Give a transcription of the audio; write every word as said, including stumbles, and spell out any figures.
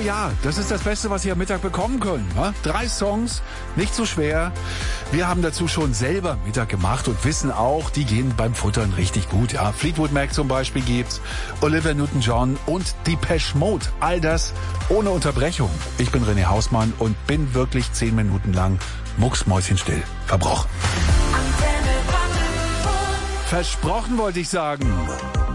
Oh ja, das ist das Beste, was Sie am Mittag bekommen können. Ne? Drei Songs, nicht so schwer. Wir haben dazu schon selber Mittag gemacht und wissen auch, die gehen beim Futtern richtig gut. Ja, Fleetwood Mac zum Beispiel gibt's, Olivia Newton-John und Depeche Mode. All das ohne Unterbrechung. Ich bin René Hausmann und bin wirklich zehn Minuten lang mucksmäuschenstill verbrochen. Versprochen wollte ich sagen.